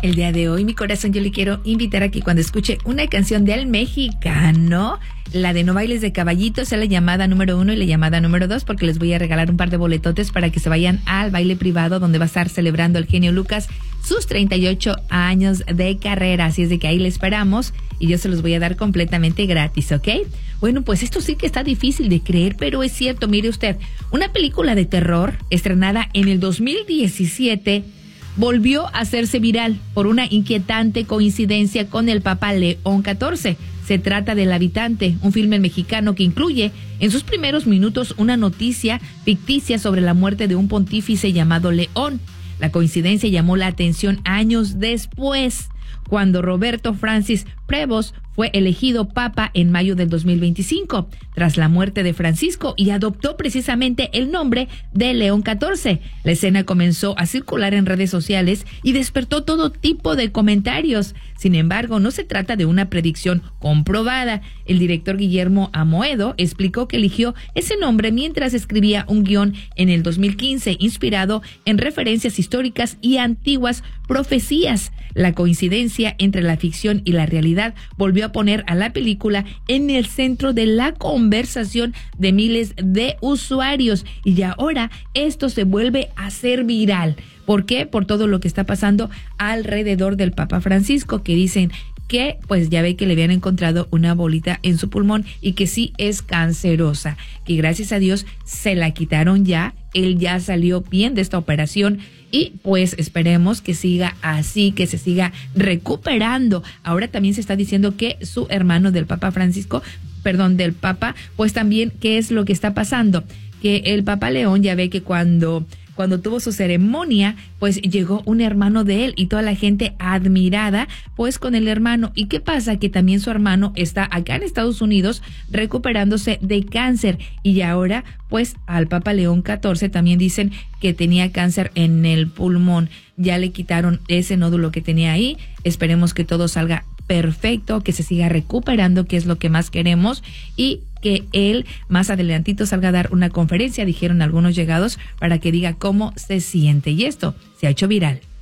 El día de hoy, mi corazón, yo le quiero invitar a que cuando escuche una canción del mexicano, la de No Bailes de Caballito, sea la llamada número 1 y la llamada número 2, porque les voy a regalar un par de boletotes para que se vayan al baile privado donde va a estar celebrando el genio Lucas sus 38 años de carrera. Así es de que ahí le esperamos y yo se los voy a dar completamente gratis, ¿ok? Bueno, pues esto sí que está difícil de creer, pero es cierto. Mire usted, una película de terror estrenada en el 2017 volvió a hacerse viral por una inquietante coincidencia con el Papa León XIV. Se trata del Habitante, un filme mexicano que incluye en sus primeros minutos una noticia ficticia sobre la muerte de un pontífice llamado León. La coincidencia llamó la atención años después, cuando Roberto Francis Prevost fue elegido papa en mayo del 2025, tras la muerte de Francisco, y adoptó precisamente el nombre de León XIV. La escena comenzó a circular en redes sociales y despertó todo tipo de comentarios. Sin embargo, no se trata de una predicción comprobada. El director Guillermo Amoedo explicó que eligió ese nombre mientras escribía un guión en el 2015, inspirado en referencias históricas y antiguas profecías. La coincidencia entre la ficción y la realidad volvió a poner a la película en el centro de la conversación de miles de usuarios, y ahora esto se vuelve a ser viral. ¿Por qué? Por todo lo que está pasando alrededor del Papa Francisco, que dicen que pues ya ve que le habían encontrado una bolita en su pulmón y que sí es cancerosa, que gracias a Dios se la quitaron ya. Él ya salió bien de esta operación y pues esperemos que siga así, que se siga recuperando. Ahora también se está diciendo que su hermano del Papa del Papa, pues también, ¿qué es lo que está pasando? Que el Papa León, ya ve que cuando tuvo su ceremonia, pues llegó un hermano de él y toda la gente admirada pues con el hermano. ¿Y qué pasa? Que también su hermano está acá en Estados Unidos recuperándose de cáncer, y ahora pues al Papa León XIV también dicen que tenía cáncer en el pulmón. Ya le quitaron ese nódulo que tenía ahí. Esperemos que todo salga perfecto, que se siga recuperando, que es lo que más queremos, y que él más adelantito salga a dar una conferencia, dijeron algunos llegados, para que diga cómo se siente. Y esto se ha hecho viral.